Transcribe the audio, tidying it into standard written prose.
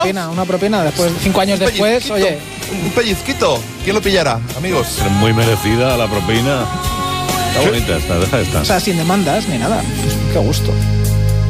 Una propina después, 5 años después, oye. Un pellizquito. ¿Quién lo pillará, amigos? Es muy merecida la propina. Está bonita esta, deja esta. O sea, sin demandas ni nada. Qué gusto.